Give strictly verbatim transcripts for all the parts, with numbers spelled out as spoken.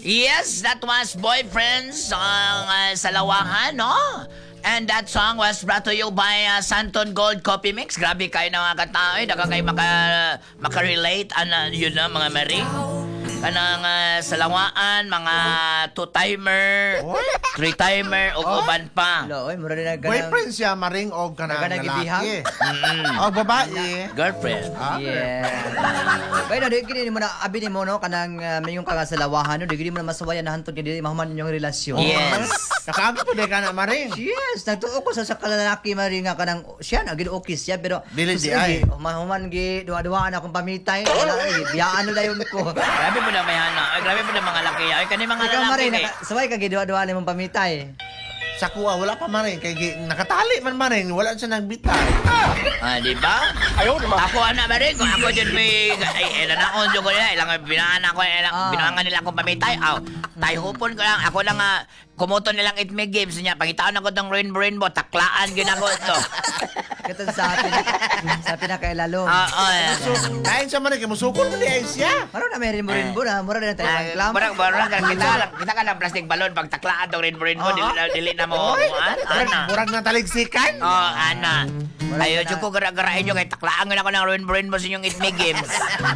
Yes, that was Boyfriends ang uh, Salawahan, no? And that song was brought to you by uh, Santon Gold Coffee Mix. Grabe kayo na mga katao, eh. Daga kayo maka, maka-relate. Ano, yun na, mga mari. Kanang uh, salawaan, mga two-timer, three-timer, o uban pa. Lo, oy, mura rin ang Boyfriend siya, maring og kanang Kanang ibihang? lalaki. Mm-mm. O babae. Girlfriend. Ah, Yeah. Kaya na, di gini mo na, abi ni mo, no, kanang uh, mayong ka nga sa lawahan, no, di gini mo na masawayan na hantod, hindi mahuman ninyong relasyon. Yes. Nakaagi po din ka na maring. Yes, nagtuo ko sa sa kalalaki mari nga kanang siya na gid okay siya pero Dili di sige, ay. mahuman gi duwa-duwa na akong pamitay wala eh biyaan na dayon ko. Grabe po na may hana. Ay, grabe po na mga laki. Ay, kani mga Ikaw lalaki mari eh. naka, saway ka gi duwa-duwa na imong pamitay. Sa kuha, wala pa maring. Kay gi- nakatali man maring. Wala siya nagbitay. Ah, di ba? Ayaw naman. Ako anak ba rin? Kung ako dyan may... Ay, ilan ako dyan ko nila. Ilang binangan ako. Ilang, Ah. binangan nila akong pamitay. Aw, tayo hupon ko lang. Ako lang nga, kumuto nilang itme games niya. Pangitaan ako ng rainbow rainbow. Taklaan ginako ito. Katong sa atin sa pinakailalom. Ah, oh, yeah. So, kain siya maring. Kaya musukol mo di ay siya. Maro na meron mo rin mo na mura rin tayo Ah, ang clam. Murag, murag, kita, lang- kita ka ng plastic balon. Pag taklaan itong rainbow rainbow, Oo. dili, na- dili na mo. Ano? Ana. Murag na taligsikan. Oh, ana. Wala Ayo, na. dyan ko gara-garain nyo. Kaya taklaan nga ako ng rainbow rainbow sa inyong itme games.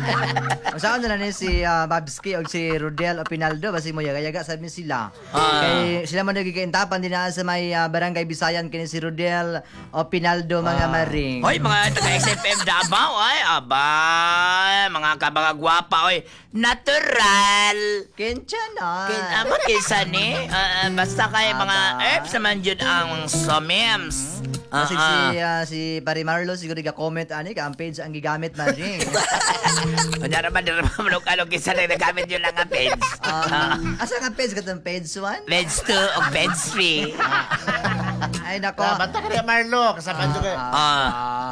Saan na ni si uh, Babski o si Rodel o Pinaldo basi mo yaga-yaga sabi sila. Ah. Kay sila man nagikaintapan din na sa may uh, barangay Bisayan kini si Rodel o Pinaldo mga maring. Hoy, mga taga-S F M Davao, ay, abay, mga kabaga gwapa, oy, natural. Kinsa na. Kin, ama, kinsa ni? Ah, ah, basta kay mga Aba. herbs naman yun ang somems. Ah, Kasi ah. si uh, si Pari Marlo siguro ga-comment ani ka ang page ang gigamit maring. Kunya naman, di naman manong kalong kinsa na nagamit yun lang ang page. Ah, asa nga page katong page one? Page two o page three. Ay nako. Ah, banta ka rin Marlo. Kasama dyan kayo. Ah.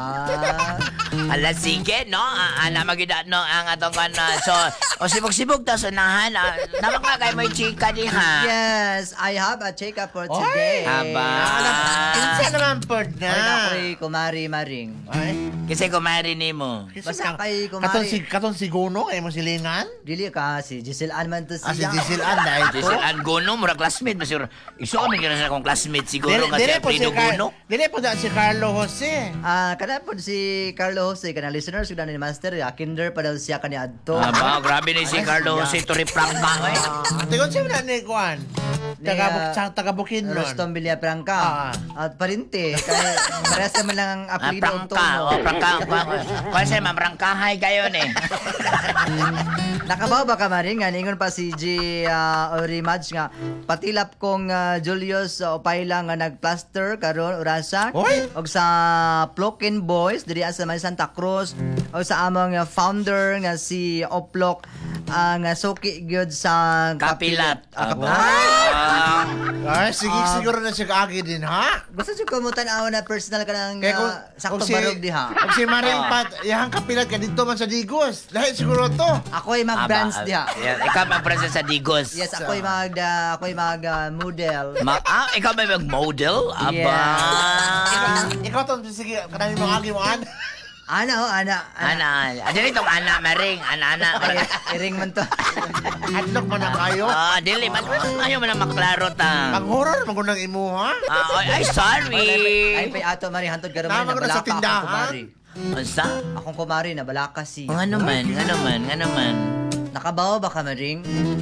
Ah. Ala, sige, no? Ah, ala, magida, no? Ang atong kan, ah, so, o sibog-sibog ta sa unahan, ah, naman ka kay may chika di, ha? Yes, I have a check-up for today. Aba. Kinsa naman po na. Ay, nako'y kumari maring. Ay. Kasi kumari ni mo. Basta kay kumari. Katon si katon si Gono ay mo silingan. Dili ka, si Giselle Ann man to Ah, si siya. Giselle Ann dahil to. Giselle Ann Gono, mura classmate, masir. Iso ano yun na akong classmate siguro Dili- kasi dili po si Alfredo Car- Gono. Dili po na si Carlo Jose. Ah, kada po si Carlo Jose, kana listeners sudah ni Master, ya, kinder pa daw siya kani adto. Aba, grabe ni si Carlo Jose Torre Franca, eh. Tingon siya na ni Juan. Ni, Taga ah, sa taga Bukidnon. Rostom Villafranca. Ah. At parinte, kay parehas naman lang ang Ah, apelido ug Franca, tono. oh, Franca. Kasi mamrangkahay kayo eh. Nakabaw ba ka maring nga ningon pa si G uh, Orimadge nga patilap kong uh, Julius uh, Opayla nga nagplaster karon urasak Oy! og sa Plokin Boys diri sa may Santa Cruz og sa among uh, founder nga si Oplok ang uh, suki gyud sa Kapilat. Ah, Aba. Kapilat. Ay, sige Ah. siguro na siya kaagi din ha. Gusto siya kumutan aw na personal ka ng Kaya kung, uh, sakto kung si, barog diha. kung si Maring Ah. Pat, yahang kapilat ka dito man sa Digos. Dahil siguro to. Ako ay Aba, mag-brands ah, diha. yeah, ikaw mag-brands sa Digos. Yes, ako ay mag uh, ako ay mag uh, model. Ma ah, ikaw may mag-model? Aba. Yeah. Ikaw to, sige, kanami mo agi mo an. Ana oh, ana. Ana, adili tong ana maring, ana-ana. Ay, iring man to. Adlok man na kayo. Ah, dili man ayaw man na maklaro ta. Ang horror, magunang imo ha. Ah, ay, ay, sorry. Ay, pay ato mari hantod karon Tama na ko na sa balaka akong tindahan. kumari. Unsa? Akong kumari na balaka siya. Nga naman, nga naman, nga naman. Nakabawa ba ka maring?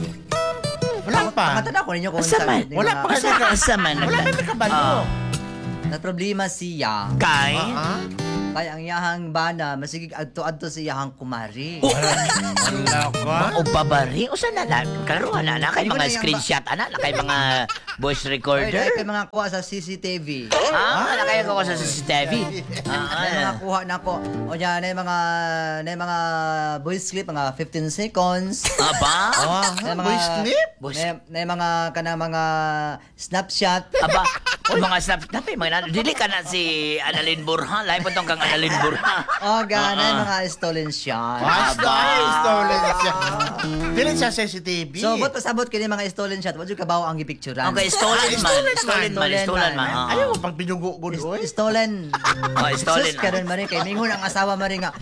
Wala pa. Matanda ko ninyo kung Asa man? sabi- Wala pa kasi. Asa, asa man? Wala pa may kabalo. Ah. Na problema siya. Kay? Ah, Kaya ang iyahang bana masigig adto-adto sa iyahang kumari. Oh, Wala ka. o babari? O sa nala? Karuha na, na kay Hindi ko mga na yung screenshot, ana, na kay mga voice Ay, recorder. dahil kay mga kuha sa C C T V. Ah, na kayo ko sa C C T V. Na Ah, mga ah. kuha na ko. O yan, na yung mga, na yung mga voice clip, mga fifteen seconds. Aba? Ah, Na yung mga- voice clip? Voice- Na, na yung mga, kana mga snapshot. Aba, o mga snap, dapat mga na, dili ka na si Annalyn Burha, lahi po tong kang Annalyn Burha. O, gana Ah, yung ah. mga stolen shot. Ah, stolen, stolen siya. Dili siya sa C C T V. So, ba't pasabot kini mga stolen shot? Wala kabaw ang gipicturean. Okay, stolen Ah, man, stolen stolen man, man. stolen man. ah. Ayaw mo pag pinugo ko Is- doon. Stolen. Oh, stolen. Sus, karon mari kay mingon ang asawa mari nga.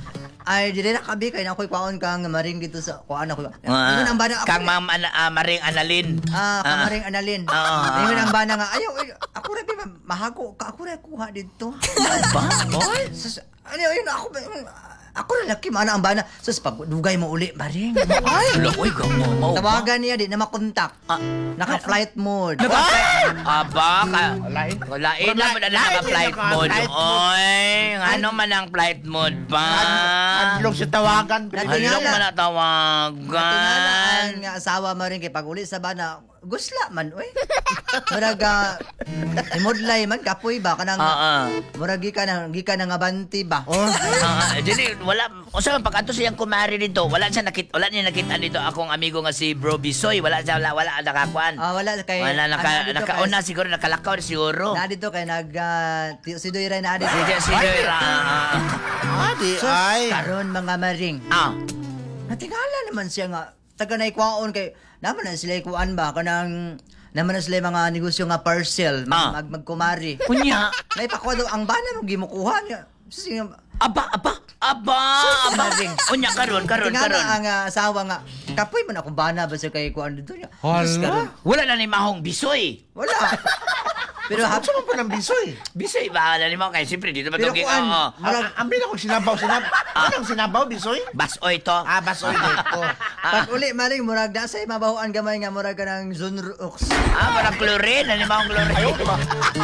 Ay, dire na kabi kay na ako'y kwaon kang maring dito sa kuan ako. Ah, Ingon ang bana ako. Kang Ma'am ana, ah, Maring Analin. Ah, kamaring analin. Ah. Ingon ang bana nga ayaw ay, ako ra bi mahago ka ako ra kuha dito. Ba? Oy. Sus, ano yun ako ako ra laki man ang bana. Sus pag dugay mo uli maring. Ay, oy, gamo mo. Tawagan niya di na makontak. Ah. Naka-flight mode. Aba, ka. Lain. Lain na mo na Lain naka-flight yun ang mode. flight mode. Oy, ano man ang flight mode ba? Adlong si tawagan. Natingala. Halong man na tawagan. Natingalaan nga asawa mo rin kay pag uli sa bana. Gusla man, oy. Muraga, imodlay man, kapoy ba? Kanang, Ah, ah. muragi ka na, gika na nga banti ba? Oh. Ah, ah, dili wala usa man pag ato siyang kumari dito, wala siya nakit wala niya nakita dito akong amigo nga si Bro Bisoy, wala siya wala, wala nakakuan. Ah, wala kay... Wala naka ah, dito nakauna kay- siguro nakalakaw na siguro. Na dito kay nag... Uh, si Doyra na dito. Sige, sige. ah, Ah, di Sus, ay. karon mga maring. Ah, Natingala naman siya nga. Taga na ikwaon kay... Naman na sila ikuan ba? Kanang... Naman na sila mga negosyo nga parcel. Mag, Ah. mag, magkumari. kunya. Naipakwa daw, ang bana mo gimukuha niya. Sige, Aba, aba, aba, aba. Maring. Unya karon, karon, tingala karon. ang ah, asawa nga. Kapoy man akong bana ba siya kay ikuan dito niya. Hala. Sus, karon. Wala na ni Mahong Bisoy. Wala. Pero Pero hap, hapsa man pa ng bisoy. Bisoy ba na ni Mahong kay siyempre dito Pero matugig. kuan, Oo. Ang ambil ako sinabaw, sinabaw. Anong sinabaw, bisoy? Basoy to. Ah, basoy dito. pag uli maring murag da sa mabahuan gamay nga murag ka ng Zunrux. Ah, parang chlorine, na ni Mahong chlorine. Ayaw, diba?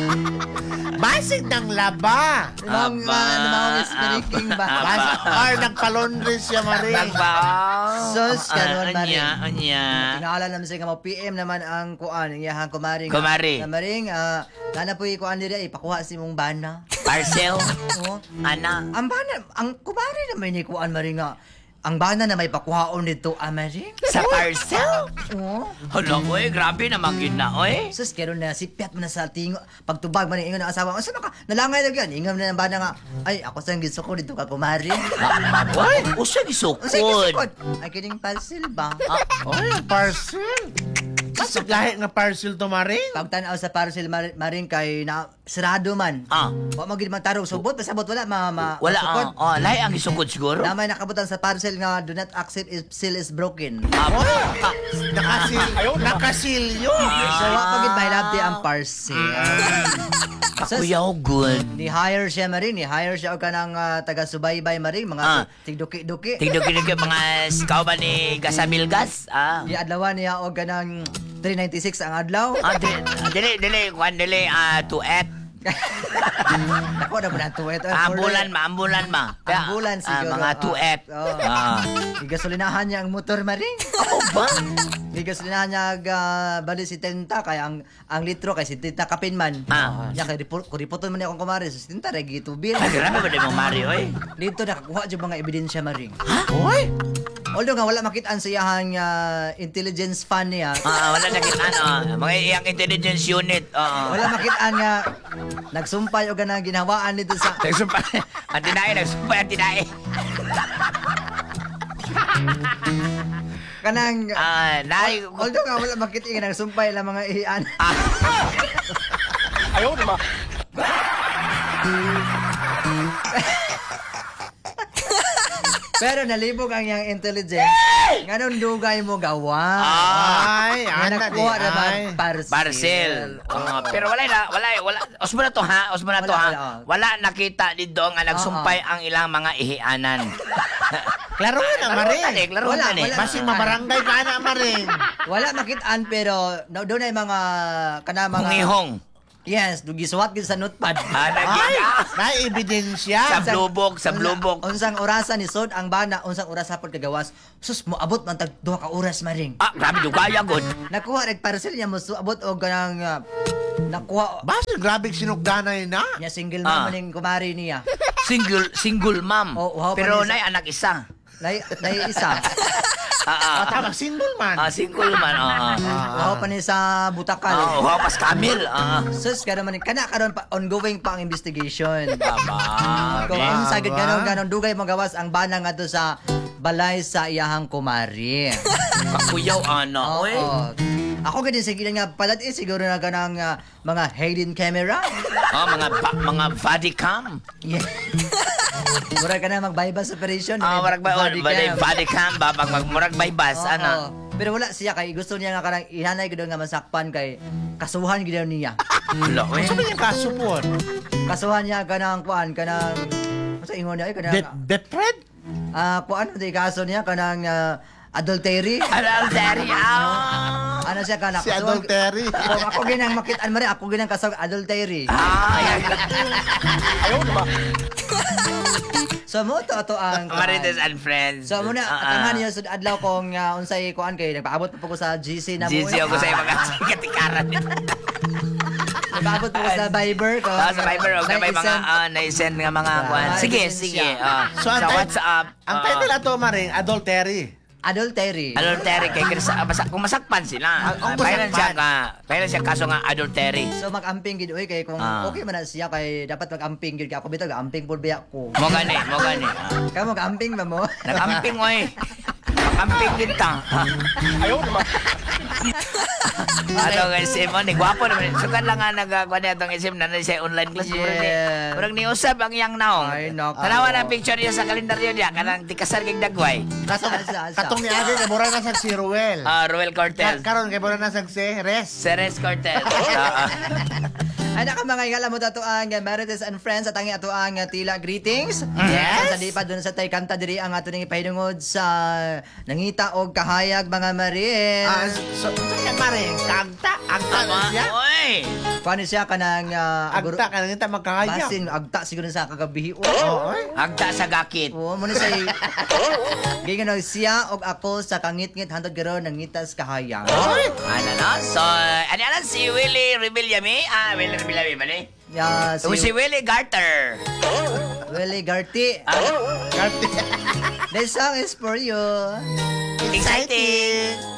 Basig ng laba. Namang Aba, uh, namang speaking ba? aba. Basig, or nagpalondre siya, Maring. Nagba. Sus, karon, Ah, anya, Maring. anya. Tingala naman siya nga mo P M naman ang kuan ang iyahang kumaring. Kumari. Na maring ah nana po kuan diri ipakuha si mong bana. Parcel. Oo. Ana. Ang bana, ang kumari naman ni kuan maring nga. Ang bana na may pakuhaon dito, amaring. Sa parcel? Oo. Hala, oy, grabe naman gid na, oy. Sus, kero na si Piat mo na sa tingo. Pagtubag man ingon ang asawa. Asa ka? Nalangay lang yan. Ingon na ng bana nga. Ay, ako sang giso ko dito ka kumari. Oy, usa Ang sige gisukod. sukod. Ay, kining parcel ba? Oy, parcel. Basig lahi nga parcel to, Maring. Pagtanaw sa parcel mar- maring kay na sarado man. Ah. Wa magid man tarong subot pasabot wala ma, ma Wala, masukod. ah, oh, lahi ang gisukod siguro. Na may nakabutan sa parcel nga do not accept if seal is broken. Ah, ah, Nakasil, nakasil yun. So wa magid mailabti ang parcel. Sus, kuyaw good. ni hire siya maring, ni hire siya og kanang ah, taga subaybay maring mga Ah. tigduki-duki. Tigdo-tigdo mga scout ba ni Gasamilgas? Ah. Di adlawan niya og kanang three ninety-six ang adlaw. Ah, dili, dili, dili, kwan, dili, ah, to et. Ako na ba na tuwet? Ambulan ma, ambulan ma. Kaya, Ambulan ah, siguro. mga to et. Oh. Ah. Igasolinahan niya ang motor maring. Ako ba? Igasolinahan niya uh, bali si Tenta kaya ang ang litro kay si Tenta kapin man. Ah. Nya kay report ko reporton man niya akong kumare si Tenta regi tubil. Ay, grabe ba di mo, Mari, oy? Dito nakakuha jud mga ebidensya maring. Oy. Although nga wala makitaan sa iyang ah, intelligence fan niya. Ah, wala na kita, ano, mga iyang intelligence unit. Oo. Wala makitaan nga nagsumpay o ganang ginhawaan nito sa Nagsumpay. Ang tinae, nagsumpay ang tinae. kanang Ah, nai. although nga wala makitaan nga nagsumpay lang mga iyan. Ah, Ayaw, diba? Pero nalibog ang iyang intelligence. Nganon dugay mo gawa. ah, Ay, Nga ana di. nakuha na ba Ay. parcel? parcel. Ah, pero wala na, wala, wala. Osmo na to ha, osmo na to Wala, ha. wala, oh. Wala nakita dito nga nagsumpay ang ilang mga ihianan. Klaro na, Maring. Tani, klaro Wala, tani. wala. Basig mabarangay ka na, Maring. Wala makitaan pero no, doon ay mga kana mga Hungihong. Yes, dugi suwat gid sa notepad. Ah, Ay, nagkita. na ebidensya. Sa blubog, sa blubog. Unsang orasan ni Sod ang bana, unsang oras hapon kagawas. Sus mo abot man tag duha ka oras maring. Ah, grabe dugaya gud. Nakuha reg parcel niya mo su- abot og kanang uh, nakuha Basig grabe sinugdanay na. niya single Ah. mom maning kumari niya. Single, single mom. Oh, wow, pero panisa. nay anak isa. Nay nay isa. Ah, ah, Ah, tama, single man. ah, single man. Ah, ah. Wow pa ni sa Ah, butakal. wow, pas Camille. Ah, Sus kada man kana karon pa ongoing pa ang investigation. tama. Kung Aba. unsa gid ganon ganon dugay mo gawas ang bana ngadto sa balay sa iyahang kumari. Kakuyaw ana, oy. Oo. Ako ganyan sige nga palad eh siguro na ganang ah, mga hidden camera. Oh, mga ba- mga body cam. Yeah. Mura ka na mag-bypass operation. Ah, may murag ba body body, cam. body cam ba pag mag- murag by bus Oo. ana. Pero wala siya kay gusto niya nga kanang inanay gid nga masakpan kay kasuhan gid niya. Lo, eh. Ano ba yung kaso po? Kasuhan niya kanang kuan kanang sa ingon niya ay kanang Det Detred? ah kuan di kaso niya kanang ah, adultery. Adultery. Ah. Ano siya kanang Si kasuhan- adultery. Ako, ako ginang makitaan mo rin, ako ginang kasag adultery. Ah, yan. Ayaw ba? So mo to ato ang Marites and friends. So muna Ah, ah. atangan niya sud adlaw kong uh, unsay kuan kay nagpaabot pa po ko sa G C na mo. Gigi ako sa mga katikaran. Nagpaabot po ko sa Viber ko. Ah, sa Viber og may mga Na-send- ah, na-send nga mga Ah, kuan. Sige, na-send sige. siya. ah. So, Sa ang tit- WhatsApp. Ang ah, title ato maring adultery. adultery. Adultery kay Chris, basta kung masakpan sila. Ah, kung Kailan siya masakpan. ka, kailan siya kaso nga adultery. So mag-amping gid oy kay kung Ah. okay man na siya kay dapat mag-amping gid ka ako bitaw amping pud biya ko. Mo gani, mo gani. Ah. Kamo mag-amping ba mo? Nakamping mo eh. Nakamping din ta. Ayaw ba? Ano nga isim mo, ni gwapo naman. Sukan lang nga nagkuhan niya itong isim na na siya online class. Yes. Murag ni usab ang iyang naong. Ay, naku. Tanawa na picture niya sa kalendaryo niya. Kanang tikasar kay dagway. Katong, Asa, asa. katong ni Ate, kay Bora na sa si Ruel. Ah, Ruel Ka- Cortez. Karon kay Bora na sa si Res. Ceres Cortez. Ah, ah. Ay naka mga ingala mo dato ang uh, Marites and Friends at ang ato ang uh, tila greetings. Yes. Sa di pa doon sa tay kanta diri ang ato ning ipahidungod sa nangita og kahayag mga Maris. Ah, so, ito yan maring. Kagta. Agta na Tama. siya. Oy. Paano siya kanang uh, Agta ka na nita magkakaya. basin agta siguro sa kagabi. Oo. eh. Agta sa gakit. Oo, mo ni say gingano siya og ako sa kangit-ngit hantod garo nangitas kahayag. Oy. Ano no? So, ano yan? Si Willie Rebillame? Ah, Willie Rebillame ba ni? Ya Si, si si Willie Garter. Willie Garti. Ah, Kagta. This song is for you. exciting.